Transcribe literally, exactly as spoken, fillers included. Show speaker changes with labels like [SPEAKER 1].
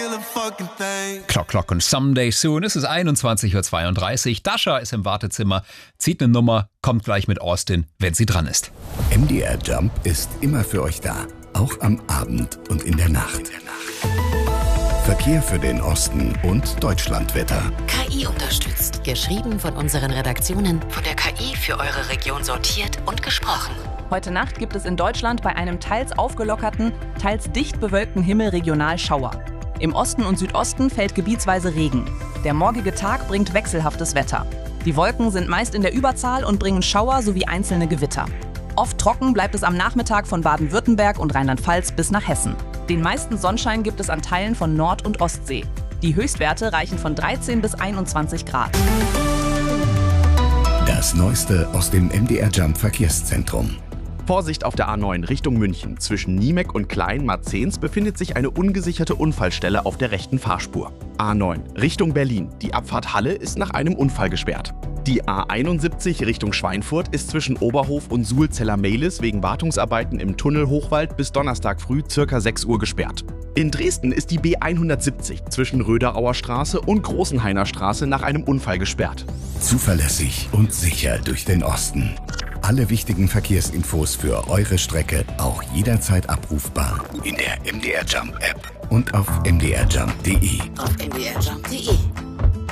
[SPEAKER 1] Clock, Clock und Someday Soon. Es ist einundzwanzig Uhr zweiunddreißig. Dasha ist im Wartezimmer, zieht eine Nummer, kommt gleich mit Austin, wenn sie dran ist.
[SPEAKER 2] M D R Jump ist immer für euch da. Auch am Abend und in der Nacht. Verkehr für den Osten und Deutschlandwetter.
[SPEAKER 3] K I unterstützt. Geschrieben von unseren Redaktionen. Von der K I für eure Region sortiert und gesprochen.
[SPEAKER 4] Heute Nacht gibt es in Deutschland bei einem teils aufgelockerten, teils dicht bewölkten Himmel regional Schauer. Im Osten und Südosten fällt gebietsweise Regen. Der morgige Tag bringt wechselhaftes Wetter. Die Wolken sind meist in der Überzahl und bringen Schauer sowie einzelne Gewitter. Oft trocken bleibt es am Nachmittag von Baden-Württemberg und Rheinland-Pfalz bis nach Hessen. Den meisten Sonnenschein gibt es an Teilen von Nord- und Ostsee. Die Höchstwerte reichen von dreizehn bis einundzwanzig Grad.
[SPEAKER 2] Das Neueste aus dem M D R Jump Verkehrszentrum.
[SPEAKER 5] Vorsicht auf der A neun Richtung München. Zwischen Niemek und Klein-Marzahns befindet sich eine ungesicherte Unfallstelle auf der rechten Fahrspur. A neun Richtung Berlin. Die Abfahrt Halle ist nach einem Unfall gesperrt. Die A einundsiebzig Richtung Schweinfurt ist zwischen Oberhof und Suhlzeller-Mehlis wegen Wartungsarbeiten im Tunnel Hochwald bis Donnerstag früh ca. sechs Uhr gesperrt. In Dresden ist die B hundertsiebzig zwischen Röderauer Straße und Großenhainer Straße nach einem Unfall gesperrt.
[SPEAKER 2] Zuverlässig und sicher durch den Osten. Alle wichtigen Verkehrsinfos für eure Strecke auch jederzeit abrufbar in der M D R Jump App und auf m d r jump punkt d e.
[SPEAKER 3] Auf m d r jump punkt d e.